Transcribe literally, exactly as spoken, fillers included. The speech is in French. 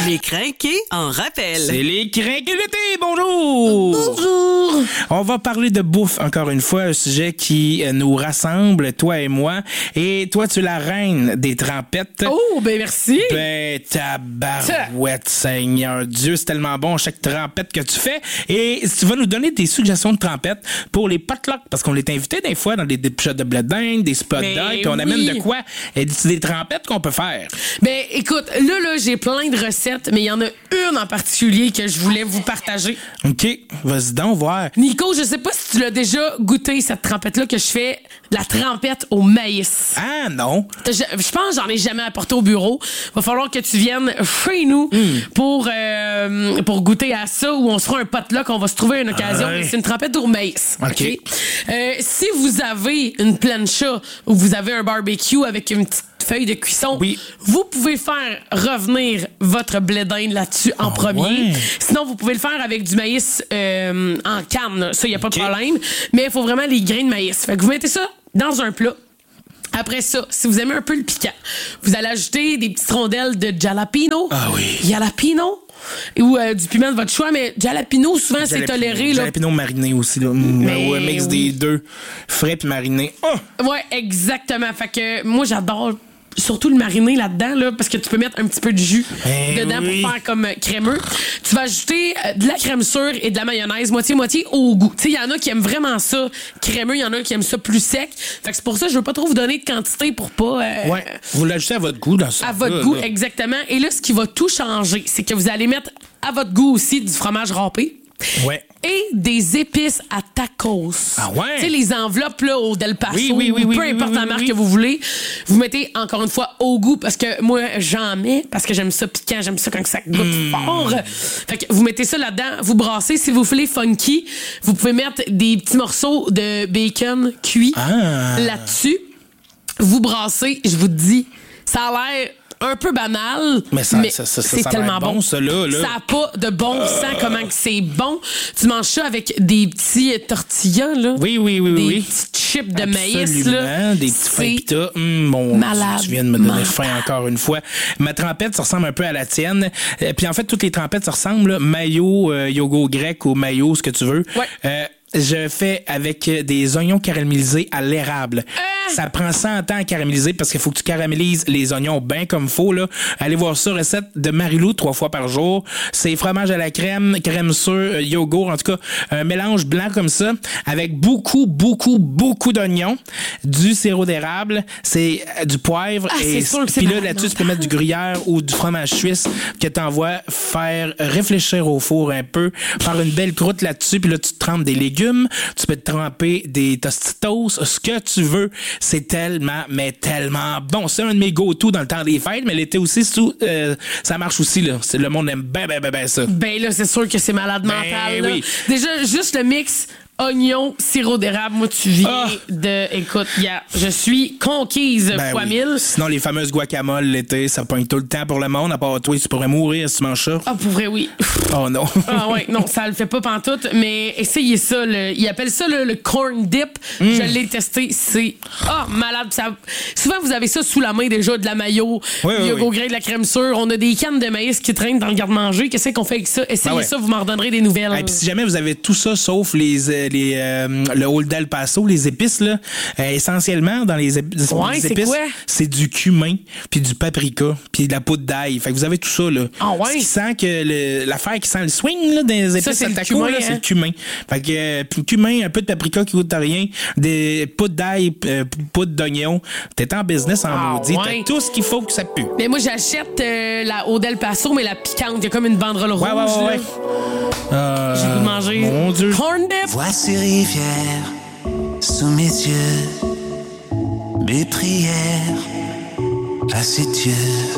Les crinqués en rappel. C'est les crinqués d'été, bonjour! Bonjour! On va parler de bouffe, encore une fois, un sujet qui nous rassemble, toi et moi. Et toi, tu es la reine des trempettes. Oh, ben merci! Ben, tabarouette, Seigneur Dieu, c'est tellement bon chaque trempette que tu fais. Et tu vas nous donner des suggestions de trempettes pour les potlucks, parce qu'on est invité des fois dans des, des shots de blé d'Inde, des spot Ben d'œil, puis on oui. amène de quoi? Et des, des trempettes qu'on peut faire. Ben, écoute, là, là, j'ai plein de recettes, mais il y en a une en particulier que je voulais vous partager. OK, vas-y donc voir. Nico, je sais pas si tu l'as déjà goûté, cette trempette-là, que je fais de la trempette au maïs. Ah non! Je, je pense que j'en ai jamais apporté au bureau. Va falloir que tu viennes chez nous mm. pour, euh, pour goûter à ça, où on se fera un potluck, on va se trouver une occasion. Ah ouais. C'est une trempette au maïs. OK. Okay? Euh, si vous avez une plancha ou vous avez un barbecue avec une petite feuille de cuisson, oui. vous pouvez faire revenir votre blé d'Inde là-dessus en oh, premier. Ouais. Sinon, vous pouvez le faire avec du maïs euh, en canne. Ça, il n'y a pas okay. de problème. Mais il faut vraiment les grains de maïs. Fait que vous mettez ça dans un plat. Après ça, si vous aimez un peu le piquant, vous allez ajouter des petites rondelles de jalapeno. Ah oui. Jalapeno. Ou euh, du piment de votre choix, mais jalapeno, souvent, Jalapeno, c'est toléré. Là. Jalapeno mariné aussi. Là. Mais Un mix oui. des deux. Frais puis mariné. Oh! Ouais, exactement. Fait que moi, j'adore surtout le mariner là-dedans, là, parce que tu peux mettre un petit peu de jus ben dedans oui. pour faire comme euh, crémeux. Tu vas ajouter euh, de la crème sûre et de la mayonnaise, moitié-moitié au goût. Tu sais, il y en a qui aiment vraiment ça crémeux, il y en a qui aiment ça plus sec. Fait que c'est pour ça que je veux pas trop vous donner de quantité pour pas... Euh, ouais, vous l'ajoutez à votre goût dans ça. à votre là, goût, là. exactement. Et là, ce qui va tout changer, c'est que vous allez mettre à votre goût aussi du fromage râpé. Ouais. Et des épices à tacos. Ah ouais? Tu sais, les enveloppes là, au Del Paso, oui, oui, oui, ou oui, peu oui, importe oui, la oui, marque oui. que vous voulez. Vous mettez encore une fois au goût, parce que moi, j'en mets, parce que j'aime ça piquant, j'aime ça quand ça goûte Mm. fort. Fait que vous mettez ça là-dedans, vous brassez. Si vous voulez funky, vous pouvez mettre des petits morceaux de bacon cuit Ah. là-dessus. Vous brassez, je vous dis, ça a l'air un peu banal, Mais ça- mais ça- ça- ça- c'est ça a l'air tellement bon, bon. ça, là, là. Ça n'a pas de bon sens comment que c'est bon. Tu manges ça avec des petits euh, tortillas, là. Oui, oui, oui, des oui. petites chips de maïs, Absolument, là. des petits C'est pains pita. Hum, mon malade Dieu, tu viens de me donner mental. faim encore une fois. Ma trempette, ça ressemble un peu à la tienne. Euh, puis en fait, toutes les trempettes, ça ressemble. Là. Mayo, euh, yogourt grec ou mayo, ce que tu veux. Ouais. Euh, je fais avec des oignons caramélisés à l'érable. Euh. Ça prend cent ans à caraméliser parce qu'il faut que tu caramélises les oignons bien comme faut. Là. Allez voir ça, recette de Marilou trois fois par jour. C'est fromage à la crème, crème sûre, yogourt, en tout cas, un mélange blanc comme ça, avec beaucoup, beaucoup, beaucoup d'oignons, du sirop d'érable, c'est euh, du poivre. Ah, et c'est sûr que c'est puis là, malade là-dessus, tu peux mental. mettre du gruyère ou du fromage suisse que t'envoies faire réfléchir au four un peu, faire une belle croûte là-dessus, puis là, tu te trempes des légumes, tu peux te tremper des tostitos, ce que tu veux. C'est tellement, mais tellement bon. C'est un de mes go-to dans le temps des fêtes, mais l'été aussi, sous, euh, ça marche aussi, là. C'est, le monde aime bien, bien, bien, bien ça. Ben là, c'est sûr que c'est malade Ben mental. Là. oui. Déjà, juste le mix oignon, sirop d'érable, moi, tu viens Ah. de... Écoute, yeah, je suis conquise Ben fois oui. mille. Sinon, les fameuses guacamoles l'été, ça pogne tout le temps pour le monde. À part toi, tu pourrais mourir si tu manges ça. Ah, pour vrai, oui. Oh non. Ah ouais, non, ça le fait pas pantoute, mais essayez ça. Le, ils appellent ça le, le corn dip. Mm. Je l'ai testé, c'est ah malade. Ça, souvent, vous avez ça sous la main déjà, de la mayo, Oui, du oui, yogourt oui. grec, de la crème sûre. On a des cannes de maïs qui traînent dans le garde-manger. Qu'est-ce qu'on fait avec ça? Essayez Ah ouais. ça, vous m'en redonnerez des nouvelles. Et puis si jamais vous avez tout ça sauf les euh, les euh, le Old Del Paso, les épices là, euh, essentiellement dans les, ép- Ouais, les c'est épices, quoi? c'est du cumin, puis du paprika, puis de la poudre d'ail. Fait que vous avez tout ça là. Ah ouais? Ce qui sent que le, l'affaire qui sent le swing là, dans les épices c'est à le taco, cumin, là, hein? c'est le cumin. Fait que euh, puis le cumin, un peu de paprika qui coûte rien, des poudres d'ail, euh, poudre d'oignon. T'es en business en Ah maudit, ouais? t'as tout ce qu'il faut que ça pue. Mais moi, j'achète euh, la Eau Del Paso, mais la piquante. Il y a comme une banderole rouge. Ouais ouais ouais. là. ouais. Euh, J'ai le goût de manger. Mon Dieu. Corn dip. Voici rivière sous mes yeux, mes prières à ses dieux.